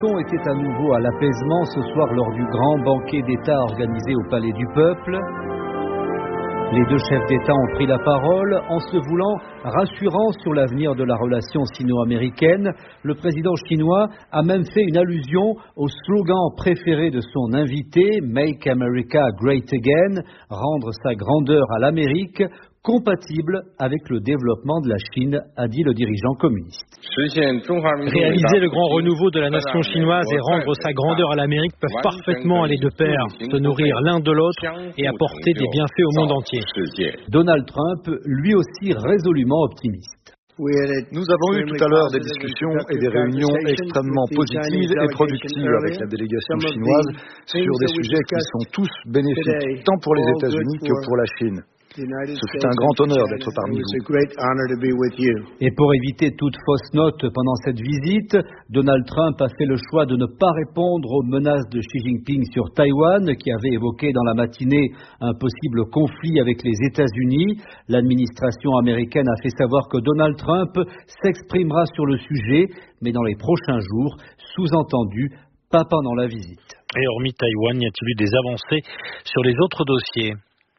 était à nouveau à l'apaisement ce soir lors du grand banquet d'État organisé au Palais du Peuple. Les deux chefs d'État ont pris la parole en se voulant rassurants sur l'avenir de la relation sino-américaine. Le président chinois a même fait une allusion au slogan préféré de son invité, Make America Great Again, rendre sa grandeur à l'Amérique, compatible avec le développement de la Chine, a dit le dirigeant communiste. Réaliser le grand renouveau de la nation chinoise et rendre sa grandeur à l'Amérique peuvent parfaitement aller de pair, se nourrir l'un de l'autre et apporter des bienfaits au monde entier. Donald Trump, lui aussi résolument optimiste. Nous avons eu tout à l'heure des discussions et des réunions extrêmement positives et productives avec la délégation chinoise sur des sujets qui sont tous bénéfiques, tant pour les États-Unis que pour la Chine. Ce fut un grand honneur d'être parmi vous. Et pour éviter toute fausse note pendant cette visite, Donald Trump a fait le choix de ne pas répondre aux menaces de Xi Jinping sur Taïwan, qui avait évoqué dans la matinée un possible conflit avec les États-Unis. L'administration américaine a fait savoir que Donald Trump s'exprimera sur le sujet, mais dans les prochains jours, sous-entendu, pas pendant la visite. Et hormis Taïwan, y a-t-il eu des avancées sur les autres dossiers ?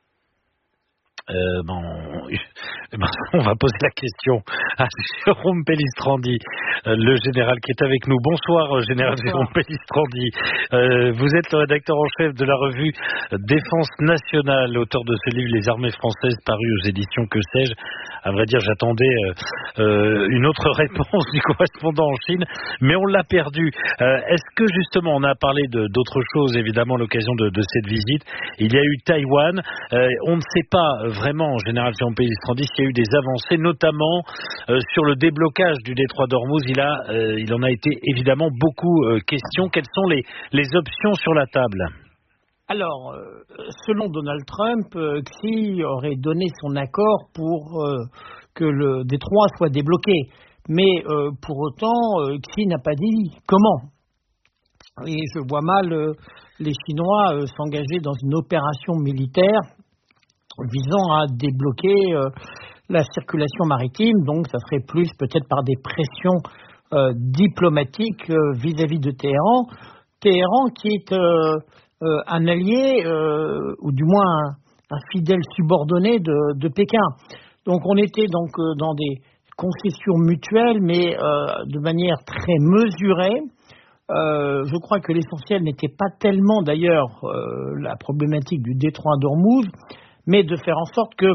On va poser la question à Jérôme Pellistrandi, le général qui est avec nous. Bonsoir, général Jérôme Pellistrandi. Vous êtes le rédacteur en chef de la revue Défense nationale, auteur de ce livre Les armées françaises, paru aux éditions Que sais-je. À vrai dire, j'attendais une autre réponse du correspondant en Chine, mais on l'a perdu. Est-ce que justement, on a parlé d'autres choses, évidemment, à l'occasion de cette visite. Il y a eu Taïwan. On ne sait pas vraiment, général Jérôme Pellistrandi, s'il y a eu des avancées, notamment sur le déblocage du détroit d'Ormuz. Il en a été évidemment beaucoup question. Quelles sont les options sur la table ? Alors, selon Donald Trump, Xi aurait donné son accord pour que le détroit soit débloqué. Mais pour autant, Xi n'a pas dit comment. Et je vois mal les Chinois s'engager dans une opération militaire visant à débloquer la circulation maritime. Donc, ça serait plus peut-être par des pressions diplomatiques vis-à-vis de Téhéran. Téhéran qui est un allié, ou du moins un fidèle subordonné de Pékin. Donc on était dans des concessions mutuelles, mais de manière très mesurée. Je crois que l'essentiel n'était pas tellement d'ailleurs la problématique du détroit d'Ormuz, mais de faire en sorte que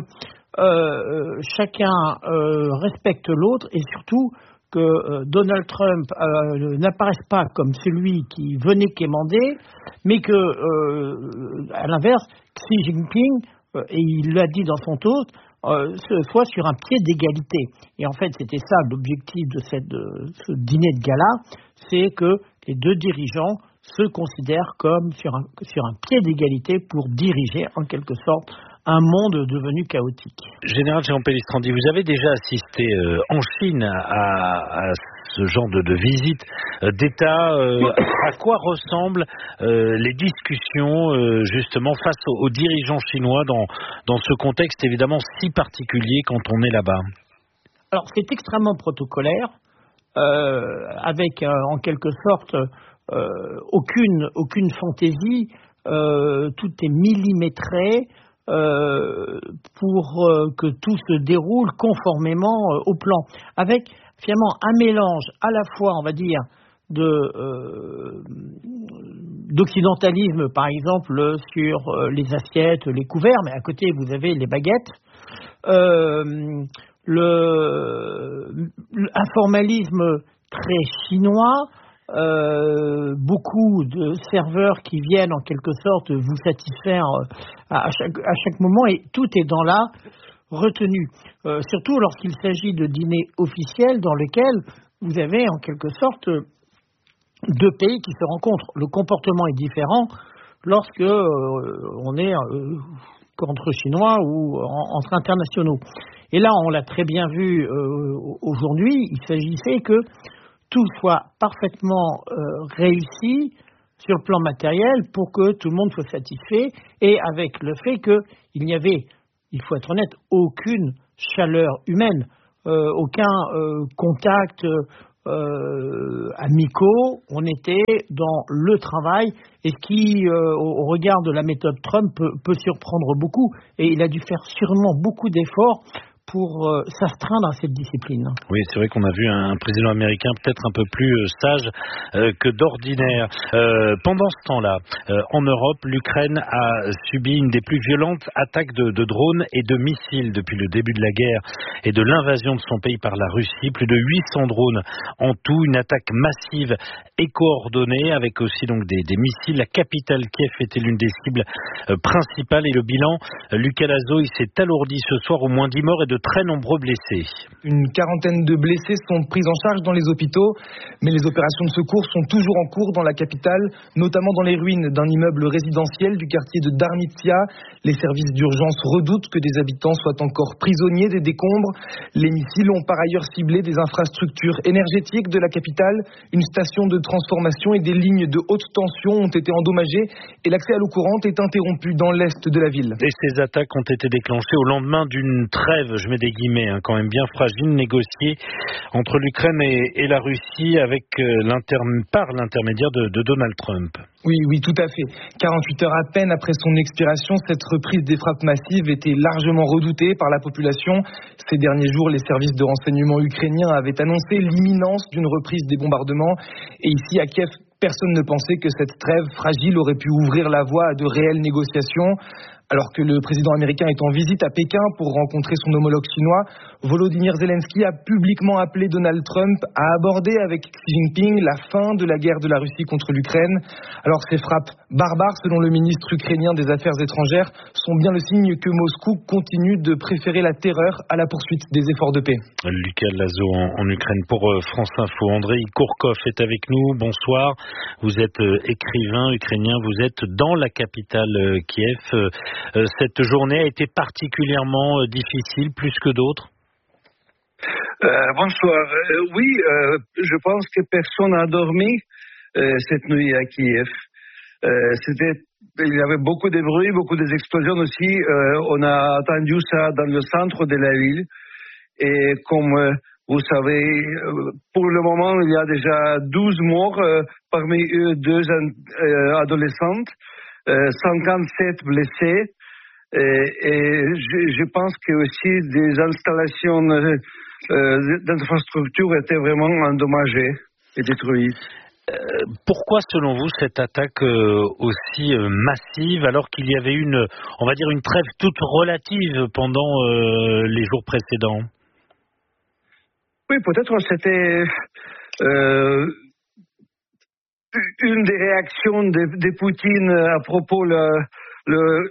chacun respecte l'autre et surtout que Donald Trump n'apparaisse pas comme celui qui venait quémander, mais que, à l'inverse, Xi Jinping, et il l'a dit dans son toast, soit sur un pied d'égalité. Et en fait, c'était ça l'objectif de ce dîner de gala, c'est que les deux dirigeants se considèrent comme sur un pied d'égalité pour diriger, en quelque sorte, un monde devenu chaotique. Général Jérôme Pellistrandi, vous avez déjà assisté en Chine à ce genre de visite d'État. À quoi ressemblent les discussions justement face aux dirigeants chinois dans ce contexte évidemment si particulier quand on est là-bas ? Alors c'est extrêmement protocolaire, avec en quelque sorte aucune fantaisie, tout est millimétré. Pour que tout se déroule conformément au plan, avec finalement un mélange à la fois, on va dire, d'occidentalisme, par exemple, sur les assiettes, les couverts, mais à côté, vous avez les baguettes, un formalisme très chinois, beaucoup de serveurs qui viennent en quelque sorte vous satisfaire à chaque moment, et tout est dans la retenue, surtout lorsqu'il s'agit de dîners officiels dans lesquels vous avez en quelque sorte deux pays qui se rencontrent. Le comportement est différent lorsque on est entre Chinois ou entre internationaux. Et là, on l'a très bien vu aujourd'hui, il s'agissait que tout soit parfaitement réussi sur le plan matériel pour que tout le monde soit satisfait, et avec le fait qu'il n'y avait, il faut être honnête, aucune chaleur humaine, aucun contact amicaux, on était dans le travail, et ce qui, au regard de la méthode Trump, peut surprendre beaucoup. Et il a dû faire sûrement beaucoup d'efforts pour s'astreindre à cette discipline. Oui, c'est vrai qu'on a vu un président américain peut-être un peu plus sage que d'ordinaire. Pendant ce temps-là, en Europe, l'Ukraine a subi une des plus violentes attaques de drones et de missiles depuis le début de la guerre et de l'invasion de son pays par la Russie. Plus de 800 drones en tout, une attaque massive et coordonnée avec aussi donc des missiles. La capitale Kiev était l'une des cibles principales et le bilan, Lucas Lazo, il s'est alourdi ce soir, au moins 10 morts et de très nombreux blessés. Une quarantaine de blessés sont pris en charge dans les hôpitaux, mais les opérations de secours sont toujours en cours dans la capitale, notamment dans les ruines d'un immeuble résidentiel du quartier de Darnitsia. Les services d'urgence redoutent que des habitants soient encore prisonniers des décombres. Les missiles ont par ailleurs ciblé des infrastructures énergétiques de la capitale. Une station de transformation et des lignes de haute tension ont été endommagées et l'accès à l'eau courante est interrompu dans l'est de la ville. Et ces attaques ont été déclenchées au lendemain d'une trêve, je mets des guillemets, quand même bien fragile, négociée entre l'Ukraine et la Russie avec par l'intermédiaire de Donald Trump. Oui, tout à fait. 48 heures à peine après son expiration, cette reprise des frappes massives était largement redoutée par la population. Ces derniers jours, les services de renseignement ukrainiens avaient annoncé l'imminence d'une reprise des bombardements. Et ici, à Kiev, personne ne pensait que cette trêve fragile aurait pu ouvrir la voie à de réelles négociations. Alors que le président américain est en visite à Pékin pour rencontrer son homologue chinois, Volodymyr Zelensky a publiquement appelé Donald Trump à aborder avec Xi Jinping la fin de la guerre de la Russie contre l'Ukraine. Alors ces frappes barbares, selon le ministre ukrainien des Affaires étrangères, sont bien le signe que Moscou continue de préférer la terreur à la poursuite des efforts de paix. Lucas Lazo en Ukraine pour France Info. Andrei Kourkov est avec nous. Bonsoir. Vous êtes écrivain ukrainien. Vous êtes dans la capitale Kiev. Cette journée a été particulièrement difficile, plus que d'autres? Bonsoir. Oui, je pense que personne n'a dormi cette nuit à Kiev. Il y avait beaucoup de bruit, beaucoup d'explosions aussi. On a entendu ça dans le centre de la ville. Et comme vous savez, pour le moment, il y a déjà 12 morts, parmi eux 2 adolescentes, 57 blessés. Et je pense que aussi des installations d'infrastructures étaient vraiment endommagées et détruites. Pourquoi, selon vous, cette attaque aussi massive, alors qu'il y avait une trêve toute relative pendant les jours précédents? Oui, peut-être c'était une des réactions de Poutine à propos le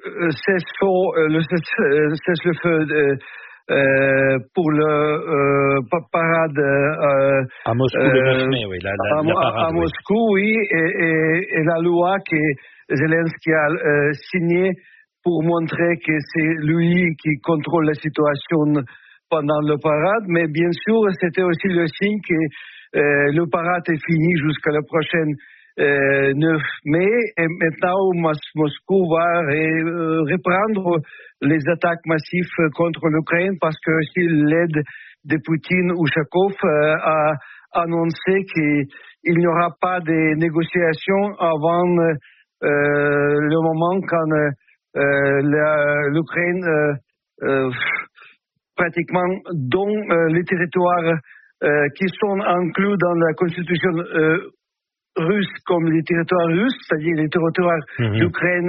cessez-le-feu pour le parade à Moscou le 9 mai, oui, la parade, à Moscou, oui, et la loi que Zelensky a signée pour montrer que c'est lui qui contrôle la situation pendant le parade, mais bien sûr, c'était aussi le signe que le parade est fini jusqu'à la prochaine 9 mai, et maintenant Moscou va reprendre les attaques massives contre l'Ukraine parce que aussi l'aide de Poutine, Ushakov, a annoncé qu'il n'y aura pas de négociations avant le moment quand l'Ukraine pratiquement donne les territoires qui sont inclus dans la constitution russe comme les territoires russes, c'est-à-dire les territoires d'Ukraine,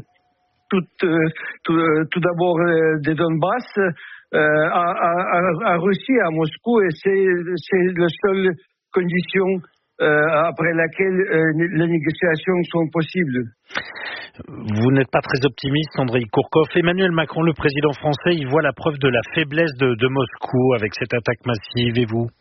tout d'abord des Donbass, à Russie, à Moscou, et c'est la seule condition après laquelle les négociations sont possibles. Vous n'êtes pas très optimiste, Andrei Kourkov. Emmanuel Macron, le président français, il voit la preuve de la faiblesse de Moscou avec cette attaque massive, et vous?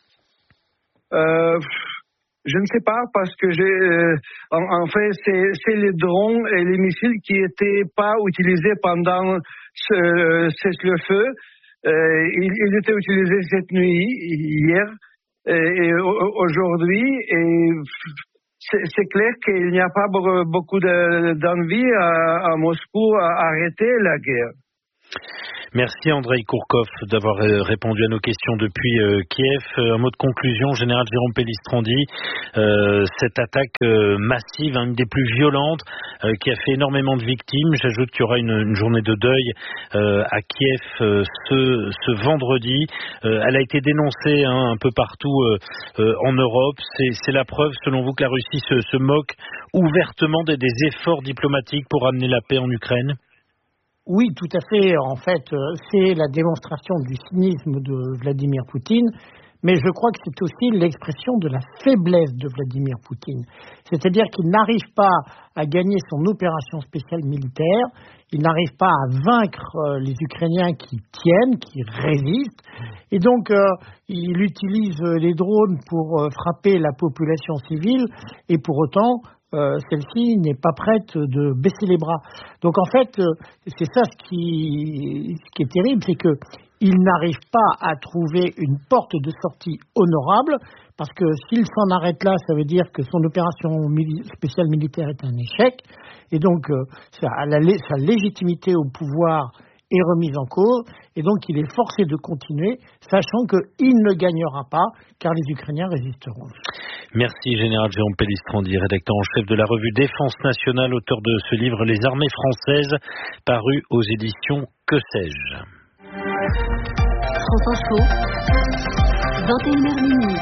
Je ne sais pas, parce que en fait, c'est les drones et les missiles qui n'étaient pas utilisés pendant ce cessez-le-feu. Ils étaient utilisés cette nuit, hier et aujourd'hui. Et c'est clair qu'il n'y a pas beaucoup d'envie à Moscou à arrêter la guerre. Merci Andrei Kourkov d'avoir répondu à nos questions depuis Kiev. Un mot de conclusion, général Jérôme Pellistrandi. Cette attaque massive, une des plus violentes, qui a fait énormément de victimes. J'ajoute qu'il y aura une journée de deuil à Kiev ce vendredi. Elle a été dénoncée un peu partout en Europe. C'est la preuve, selon vous, que la Russie se moque ouvertement des efforts diplomatiques pour amener la paix en Ukraine? Oui, tout à fait. En fait, c'est la démonstration du cynisme de Vladimir Poutine, mais je crois que c'est aussi l'expression de la faiblesse de Vladimir Poutine. C'est-à-dire qu'il n'arrive pas à gagner son opération spéciale militaire, il n'arrive pas à vaincre les Ukrainiens qui tiennent, qui résistent, et donc il utilise les drones pour frapper la population civile, et pour autant, celle-ci n'est pas prête de baisser les bras. Donc en fait, c'est ça ce qui est terrible, c'est que il n'arrive pas à trouver une porte de sortie honorable, parce que s'il s'en arrête là, ça veut dire que son opération spéciale militaire est un échec, et donc sa légitimité au pouvoir est remise en cause, et donc il est forcé de continuer, sachant qu'il ne gagnera pas, car les Ukrainiens résisteront. Merci Général Jérôme Pellistrandi, rédacteur en chef de la revue Défense Nationale, auteur de ce livre Les armées françaises, paru aux éditions Que sais-je. France Info, 21h.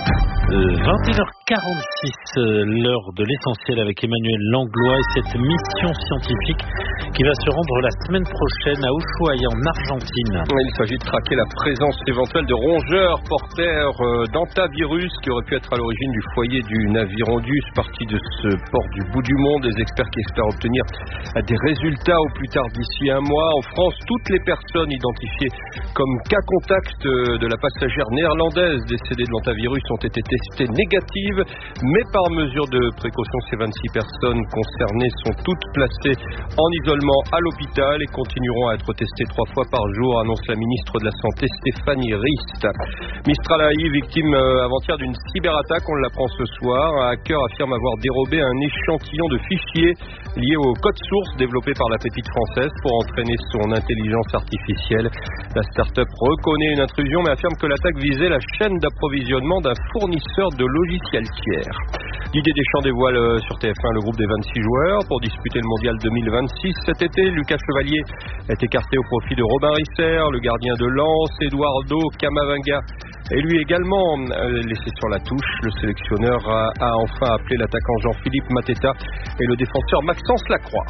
21h46, l'heure de l'essentiel avec Emmanuel Langlois et cette mission scientifique qui va se rendre la semaine prochaine à Ushuaia en Argentine. Il s'agit de traquer la présence éventuelle de rongeurs porteurs d'hantavirus qui aurait pu être à l'origine du foyer du navire Ondus parti de ce port du bout du monde. Les experts qui espèrent obtenir des résultats au plus tard d'ici un mois. En France, toutes les personnes identifiées comme cas contact de la passagère néerlandaise décédée de l'hantavirus ont été testées négatives, mais par mesure de précaution, ces 26 personnes concernées sont toutes placées en isolement à l'hôpital et continueront à être testées 3 fois par jour, annonce la ministre de la Santé Stéphanie Rist. Mistral AI, victime avant-hier d'une cyberattaque, on l'apprend ce soir. Un hacker affirme avoir dérobé un échantillon de fichiers liés au code source développé par la pépite française pour entraîner son intelligence artificielle. La start-up reconnaît une intrusion mais affirme que l'attaque visait la chaîne d'approvisionnement d'un fournisseur de logiciels tiers. Didier Deschamps dévoile sur TF1 le groupe des 26 joueurs pour disputer le mondial 2026. Cet été, Lucas Chevalier est écarté au profit de Robin Risser, le gardien de Lens, Eduardo Camavinga est lui également laissé sur la touche. Le sélectionneur a enfin appelé l'attaquant Jean-Philippe Mateta et le défenseur Maxence Lacroix.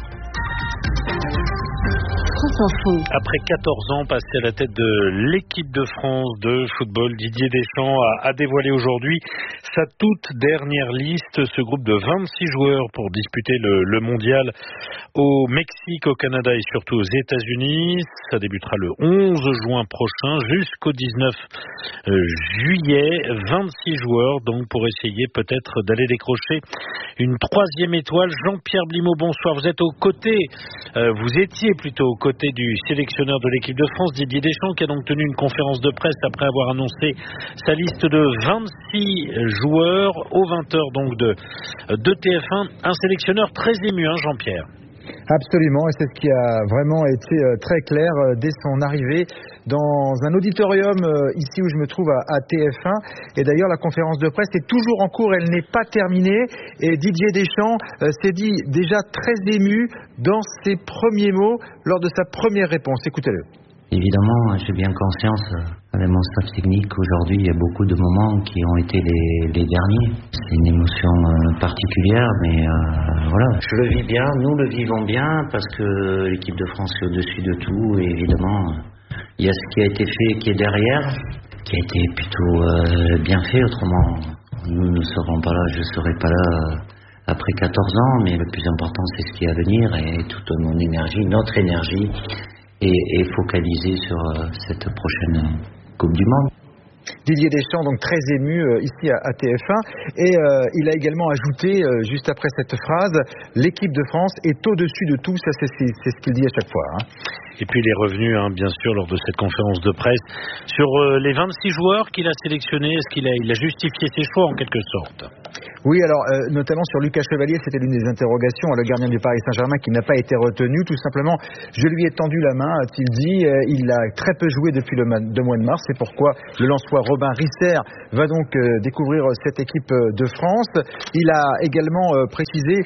Après 14 ans passés à la tête de l'équipe de France de football, Didier Deschamps a dévoilé aujourd'hui sa toute dernière liste, ce groupe de 26 joueurs pour disputer le mondial au Mexique, au Canada et surtout aux États-Unis. Ça débutera le 11 juin prochain jusqu'au 19 juillet. 26 joueurs donc pour essayer peut-être d'aller décrocher une 3e étoile. Jean-Pierre Blimaud, bonsoir. Vous êtes vous étiez plutôt aux côtés du sélectionneur de l'équipe de France, Didier Deschamps, qui a donc tenu une conférence de presse après avoir annoncé sa liste de 26 joueurs aux 20h donc de TF1. Un sélectionneur très ému, Jean-Pierre. Absolument, et c'est ce qui a vraiment été très clair dès son arrivée dans un auditorium ici où je me trouve à TF1. Et d'ailleurs, la conférence de presse est toujours en cours, elle n'est pas terminée. Et Didier Deschamps s'est dit déjà très ému dans ses premiers mots lors de sa première réponse. Écoutez-le. Évidemment, j'ai bien conscience, avec mon staff technique, aujourd'hui, il y a beaucoup de moments qui ont été les derniers. C'est une émotion particulière, mais voilà. Je le vis bien, nous le vivons bien, parce que l'équipe de France est au-dessus de tout, et évidemment, il y a ce qui a été fait qui est derrière, qui a été plutôt bien fait, autrement, nous ne serons pas là, je ne serai pas là après 14 ans, mais le plus important, c'est ce qui est à venir, et toute mon énergie, notre énergie, et focaliser sur cette prochaine Coupe du Monde. Didier Deschamps, donc très ému ici à TF1, et il a également ajouté juste après cette phrase, l'équipe de France est au-dessus de tout, ça c'est ce qu'il dit à chaque fois. Et puis il est revenu, bien sûr, lors de cette conférence de presse, sur les 26 joueurs qu'il a sélectionnés. Est-ce qu'il a justifié ses choix en quelque sorte? Oui, alors notamment sur Lucas Chevalier, c'était l'une des interrogations, le gardien du Paris Saint-Germain qui n'a pas été retenu. Tout simplement, je lui ai tendu la main, a-t-il dit. Il a très peu joué depuis le mois de mars. C'est pourquoi le Lensois Robin Risser va donc découvrir cette équipe de France. Il a également précisé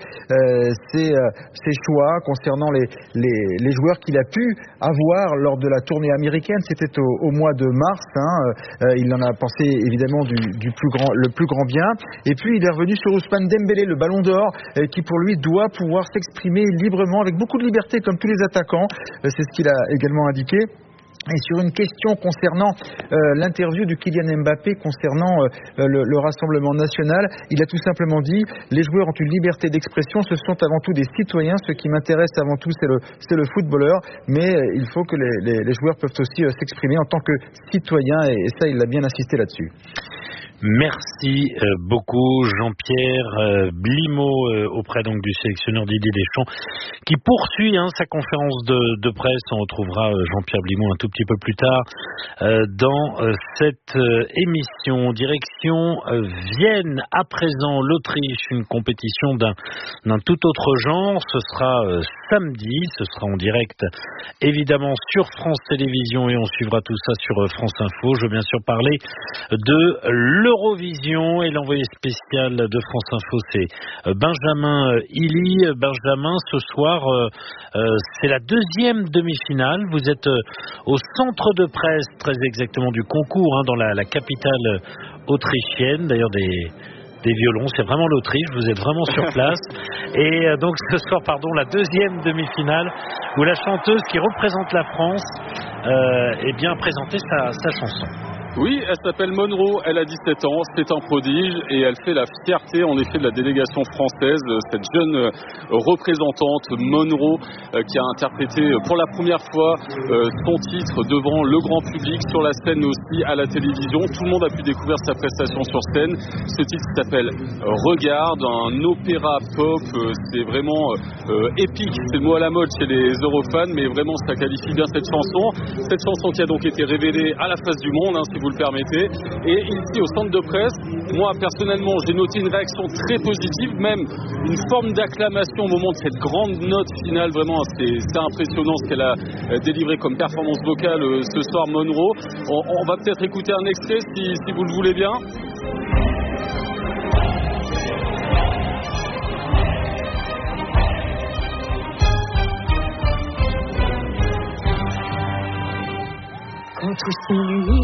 ses choix concernant les joueurs qu'il a pu avoir lors de la tournée américaine. C'était au mois de mars. Il en a pensé évidemment le plus grand bien. Et puis il est revenu sur Ousmane Dembélé, le ballon d'or, qui pour lui doit pouvoir s'exprimer librement avec beaucoup de liberté comme tous les attaquants. C'est ce qu'il a également indiqué. Et sur une question concernant l'interview de Kylian Mbappé concernant le Rassemblement national, il a tout simplement dit « Les joueurs ont une liberté d'expression, ce sont avant tout des citoyens. Ce qui m'intéresse avant tout, c'est le footballeur. Mais il faut que les joueurs peuvent aussi s'exprimer en tant que citoyens. » Et ça, il a bien insisté là-dessus. Merci beaucoup Jean-Pierre Blimaud auprès donc du sélectionneur Didier Deschamps qui poursuit sa conférence de presse. On retrouvera Jean-Pierre Blimaud un tout petit peu plus tard dans cette émission. Direction Vienne à présent, l'Autriche, une compétition d'un tout autre genre. Ce sera samedi, ce sera en direct évidemment sur France Télévisions et on suivra tout ça sur France Info. Je veux bien sûr parler de l'Eurovision et l'envoyé spécial de France Info, c'est Benjamin Hilly. Benjamin, ce soir, c'est la deuxième demi-finale. Vous êtes au centre de presse, très exactement, du concours, dans la capitale autrichienne. D'ailleurs, des violons, c'est vraiment l'Autriche, vous êtes vraiment sur place. Et donc ce soir, la deuxième demi-finale, où la chanteuse qui représente la France a présenté sa chanson. Oui, elle s'appelle Monroe, elle a 17 ans, c'est un prodige et elle fait la fierté en effet de la délégation française, cette jeune représentante Monroe qui a interprété pour la première fois son titre devant le grand public, sur la scène aussi à la télévision. Tout le monde a pu découvrir sa prestation sur scène. Ce titre s'appelle Regarde, un opéra pop, c'est vraiment épique, c'est le mot à la mode chez les Eurofans, mais vraiment ça qualifie bien cette chanson. Cette chanson qui a donc été révélée à la face du monde, si vous le permettez. Et ici au centre de presse, moi personnellement j'ai noté une réaction très positive, même une forme d'acclamation au moment de cette grande note finale. Vraiment c'est impressionnant ce qu'elle a délivré comme performance vocale ce soir, Monroe. On va peut-être écouter un extrait si vous le voulez bien. Contre ces nuits